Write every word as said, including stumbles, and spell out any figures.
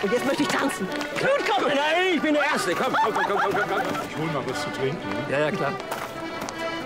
Und jetzt möchte ich tanzen. Knut, komm! Nein, ich bin der Erste. Komm, komm, komm, komm, komm, komm. Ich hol mal was zu trinken. Ja, ja, klar.